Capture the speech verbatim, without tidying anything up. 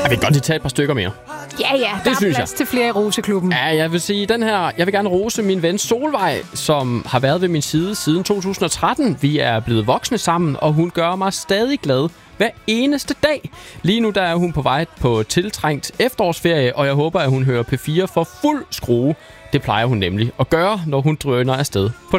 Jeg vil godt lige tage et par stykker mere. Ja, ja, der det er plads jeg. til flere i roseklubben. Ja, jeg vil sige, den her... Jeg vil gerne rose min ven Solvej, som har været ved min side siden to tusind og tretten. Vi er blevet voksne sammen, og hun gør mig stadig glad hver eneste dag. Lige nu der er hun på vej på tiltrængt efterårsferie, og jeg håber, at hun hører P fire for fuld skrue. Det plejer hun nemlig at gøre, når hun drøner afsted på